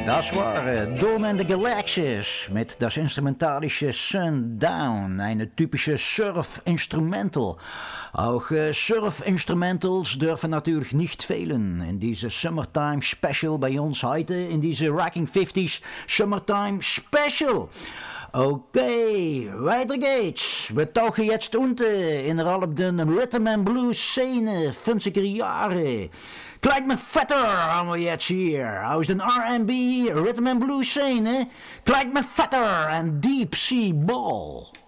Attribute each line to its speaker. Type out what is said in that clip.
Speaker 1: Das war Dawn and the Galaxies mit das instrumentalische Sundown, eine typische Surf-Instrumental. Auch Surf-Instrumentals dürfen natürlich nicht fehlen in diese Summertime Special bei uns heute, in diese Rocking 50s Summertime Special. Okay, weiter geht's. Wir tauchen jetzt unter in den Rhythm and Blues Szene 50er Jahre. Clyde McPhatter haben wir jetzt hier aus den R&B Rhythm and Blues Szene. Clyde McPhatter en Deep Sea Ball.